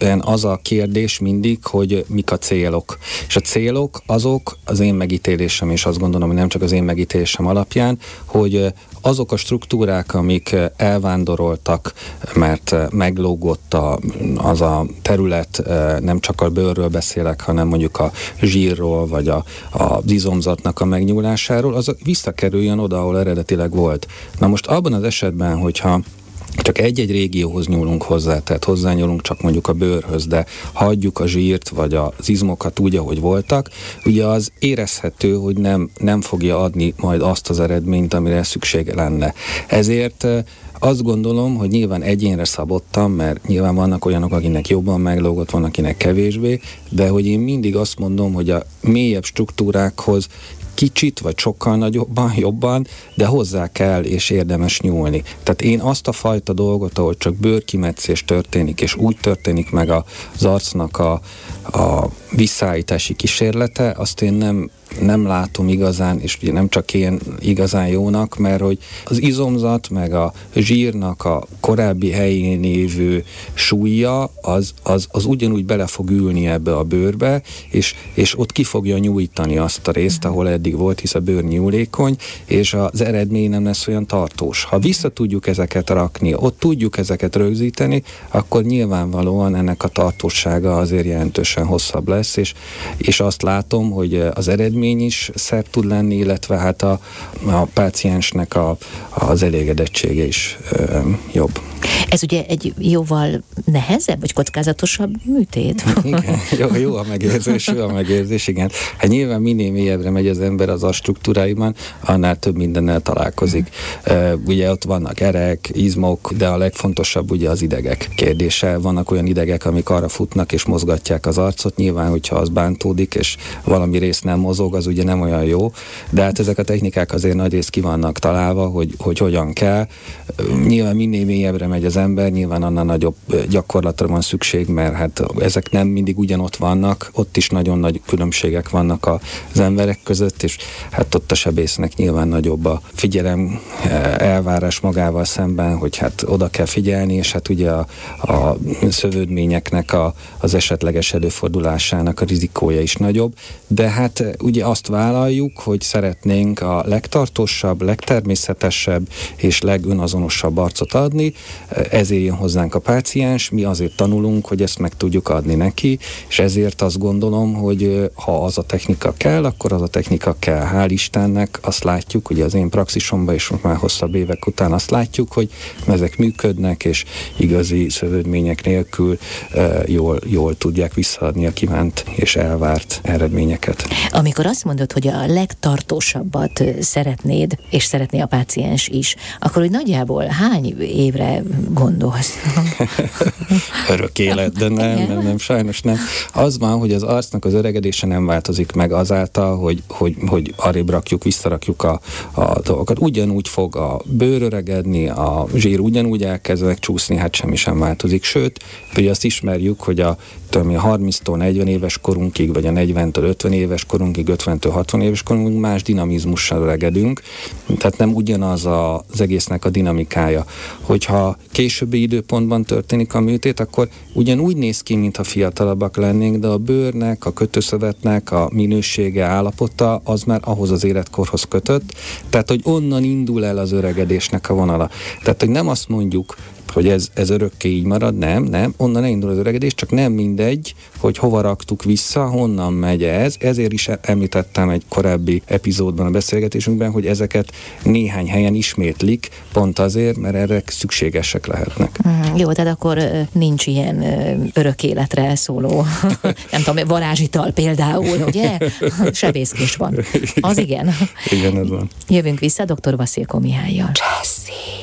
alapvetően az a kérdés mindig, hogy mik a célok. És a célok azok, az én megítélésem, és azt gondolom, hogy nem csak az én megítélésem alapján, hogy azok a struktúrák, amik elvándoroltak, mert meglógott az a terület, nem csak a bőrről beszélek, hanem mondjuk a zsírról, vagy az izomzatnak a megnyúlásáról, azok visszakerüljön oda, ahol eredetileg volt. Na most abban az esetben, hogyha csak egy-egy régióhoz nyúlunk hozzá, tehát hozzányúlunk csak mondjuk a bőrhöz, de hagyjuk a zsírt vagy az izmokat úgy, ahogy voltak, ugye az érezhető, hogy nem fogja adni majd azt az eredményt, amire szüksége lenne. Ezért azt gondolom, hogy nyilván egyénre szabottam, mert nyilván vannak olyanok, akinek jobban meglógott, van, akinek kevésbé, de hogy én mindig azt mondom, hogy a mélyebb struktúrákhoz kicsit, vagy sokkal jobban, de hozzá kell és érdemes nyúlni. Tehát én azt a fajta dolgot, ahol csak bőrkimetszés történik, és úgy történik meg az arcnak a visszaállítási kísérlete, azt én nem látom igazán, és ugye nem csak én igazán jónak, mert hogy az izomzat, meg a zsírnak a korábbi helyén lévő súlya, az ugyanúgy bele fog ülni ebbe a bőrbe, és ott ki fogja nyújtani azt a részt, ahol eddig volt, hisz a bőr nyúlékony, és az eredmény nem lesz olyan tartós. Ha vissza tudjuk ezeket rakni, ott tudjuk ezeket rögzíteni, akkor nyilvánvalóan ennek a tartósága azért jelentősen hosszabb lesz, és azt látom, hogy az eredmény is szebb tud lenni, illetve hát a páciensnek az elégedettsége is jobb. Ez ugye egy jóval nehezebb, vagy kockázatosabb műtét? Igen, jó a megérzés, igen. Hát nyilván minél mélyebbre megy az ember az struktúráiban, annál több mindennel találkozik. Ugye ott vannak erek, izmok, de a legfontosabb ugye az idegek kérdése. Vannak olyan idegek, amik arra futnak és mozgatják az arcot. Nyilván, hogyha az bántódik, és valami rész nem mozog, az ugye nem olyan jó. De hát ezek a technikák azért nagyrészt ki vannak találva, hogy hogyan kell. Nyilván minél mélyebbre megy az ember, nyilván annál nagyobb gyakorlatra van szükség, mert hát ezek nem mindig ugyanott vannak, ott is nagyon nagy különbségek vannak az emberek között, és hát ott a sebésznek nyilván nagyobb a figyelem elvárás magával szemben, hogy hát oda kell figyelni, és hát ugye a szövődményeknek az esetleges előfordulásának a rizikója is nagyobb, de hát ugye azt vállaljuk, hogy szeretnénk a legtartósabb, legtermészetesebb és legönazonosabb arcot adni, ezért jön hozzánk a páciens, mi azért tanulunk, hogy ezt meg tudjuk adni neki, és ezért azt gondolom, hogy ha az a technika kell, akkor az a technika kell. Hál' Istennek azt látjuk, ugye az én praxisomban, és most már hosszabb évek után azt látjuk, hogy ezek működnek, és igazi szövődmények nélkül jól tudják visszaadni a kívánt és elvárt eredményeket. Amikor azt mondod, hogy a legtartósabbat szeretnéd, és szeretné a páciens is, akkor hogy nagyjából hány évre gondolsz? Örök élet, de nem, sajnos nem. Az van, hogy az arcnak az öregedése nem változik meg azáltal, hogy arrébb rakjuk, visszarakjuk a dolgokat. Ugyanúgy fog a bőr öregedni, a zsír ugyanúgy elkezd megcsúszni, hát semmi sem változik. Sőt, ugye azt ismerjük, hogy a 30-tól 40 éves korunkig, vagy a 40-től 50 éves korunkig, 50-től 60 éves korunkig más dinamizmussal öregedünk, tehát nem ugyanaz az egésznek a dinamikája. Hogyha későbbi időpontban történik a műtét, akkor ugyanúgy néz ki, mintha fiatalabbak lennénk, de a bőrnek, a kötőszövetnek a minősége, állapota, az már ahhoz az életkorhoz kötött, tehát hogy onnan indul el az öregedésnek a vonala. Tehát, hogy nem azt mondjuk, hogy ez örökké így marad, nem, onnan indul az öregedés, csak nem mindegy, hogy hova raktuk vissza, honnan megy ez. Ezért is említettem egy korábbi epizódban a beszélgetésünkben, hogy ezeket néhány helyen ismétlik, pont azért, mert erre szükségesek lehetnek. Jó, tehát akkor nincs ilyen örök életre szóló, nem tudom, varázsital például, ugye? Sebészkés van. Az igen. Igen, ez van. Jövünk vissza dr. Vasilko Mihállyal. Jessy.